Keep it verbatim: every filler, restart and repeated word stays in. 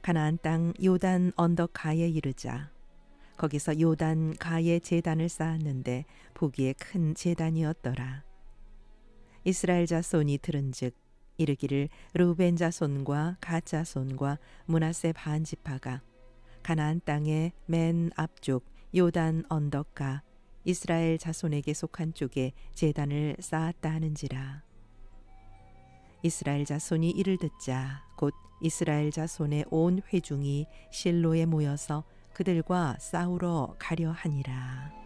가나안 땅 요단 언덕 가에 이르자 거기서 요단 가에 제단을 쌓았는데 보기에 큰 제단이었더라. 이스라엘 자손이 들은즉 이르기를 르우벤 자손과 갓 자손과 므낫세 반 지파가 가나안 땅의 맨 앞쪽 요단 언덕가 이스라엘 자손에게 속한 쪽에 제단을 쌓았다 하는지라. 이스라엘 자손이 이를 듣자 곧 이스라엘 자손의 온 회중이 실로에 모여서 그들과 싸우러 가려 하니라.